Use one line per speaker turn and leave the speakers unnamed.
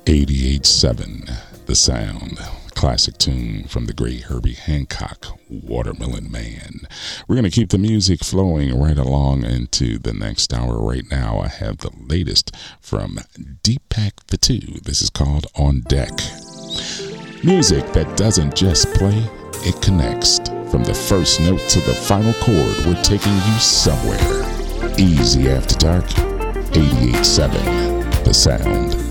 88.7 The Sound. Classic tune from the great Herbie Hancock, Watermelon Man. We're going to keep the music flowing right along into the next hour. Right now, I have the latest from Deepak the Two. This is called On Deck. Music that doesn't just play, it connects. From the first note to the final chord, we're taking you somewhere. Easy After Dark, 88.7 The Sound.